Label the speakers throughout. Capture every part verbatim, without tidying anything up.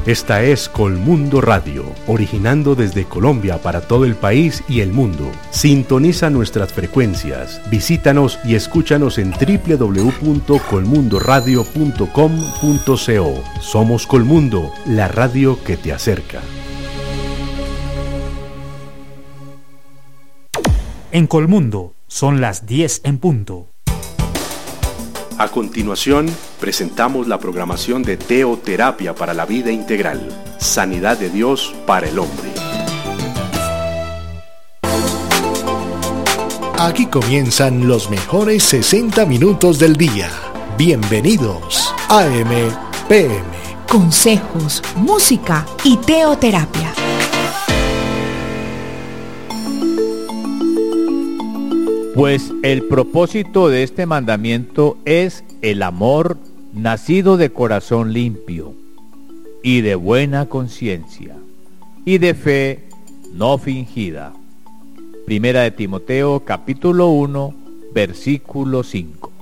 Speaker 1: Esta es Colmundo Radio, originando desde Colombia para todo el país y el mundo. Sintoniza nuestras frecuencias, visítanos y escúchanos en doble u doble u doble u punto colmundo radio punto com punto co. Somos Colmundo, la radio que te acerca.
Speaker 2: En Colmundo son las diez en punto.
Speaker 1: A continuación, presentamos la programación de Teoterapia para la Vida Integral, Sanidad de Dios para el Hombre.
Speaker 3: Aquí comienzan los mejores sesenta minutos del día. Bienvenidos a M P M.
Speaker 4: Consejos, música y teoterapia.
Speaker 5: Pues el propósito de este mandamiento es el amor nacido de corazón limpio y de buena conciencia y de fe no fingida. Primera de Timoteo, capítulo uno, versículo cinco.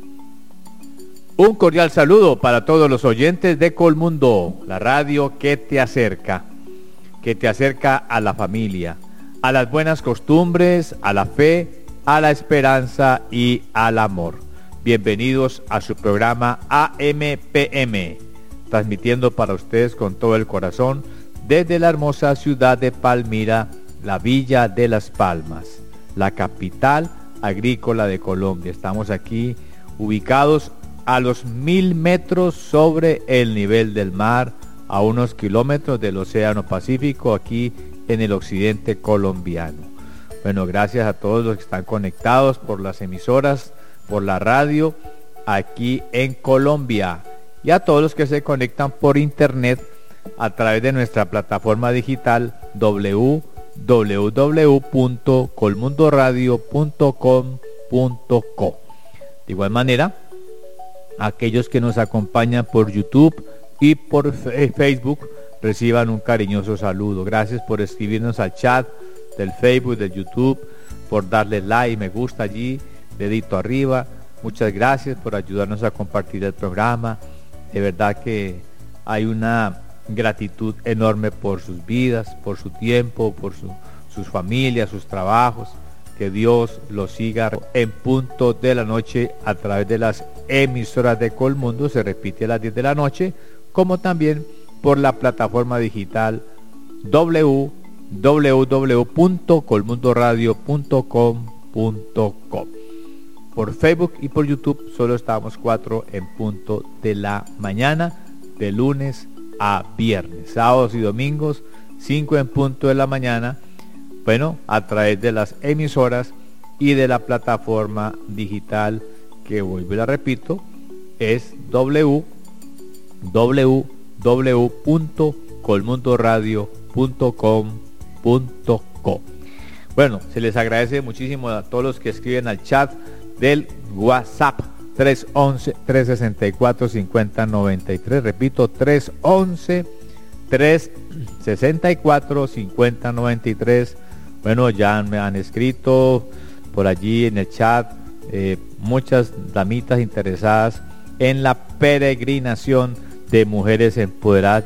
Speaker 5: Un cordial saludo para todos los oyentes de Colmundo, la radio que te acerca, que te acerca a la familia, a las buenas costumbres, a la fe, a la esperanza y al amor. Bienvenidos a su programa A M P M, transmitiendo para ustedes con todo el corazón desde la hermosa ciudad de Palmira, la Villa de las Palmas, la capital agrícola de Colombia. Estamos aquí ubicados a los mil metros sobre el nivel del mar, a unos kilómetros del Océano Pacífico, aquí en el occidente colombiano. Bueno, gracias a todos los que están conectados por las emisoras, por la radio, aquí en Colombia, y a todos los que se conectan por internet a través de nuestra plataforma digital doble u doble u doble u punto colmundo radio punto com punto co. De igual manera, aquellos que nos acompañan por YouTube y por Facebook, reciban un cariñoso saludo. Gracias por escribirnos al chat del Facebook, del YouTube, por darle like, me gusta allí, dedito arriba. Muchas gracias por ayudarnos a compartir el programa. De verdad que hay una gratitud enorme por sus vidas, por su tiempo, por su, sus familias, sus trabajos. Que Dios los siga en punto de la noche a través de las emisoras de Colmundo. Se repite a las diez de la noche, como también por la plataforma digital doble u doble u doble u punto colmundo radio punto com punto co. Por Facebook y por YouTube solo estamos cuatro en punto de la mañana, de lunes a viernes. Sábados y domingos, cinco en punto de la mañana, bueno, a través de las emisoras y de la plataforma digital, que vuelvo y la repito, es doble u doble u doble u punto colmundo radio punto com punto co. Bueno, se les agradece muchísimo a todos los que escriben al chat del WhatsApp tres once, tres sesenta y cuatro, cincuenta noventa y tres. Repito, tres once, tres sesenta y cuatro, cincuenta noventa y tres. Bueno, ya me han escrito por allí en el chat eh, muchas damitas interesadas en la peregrinación de mujeres empoderadas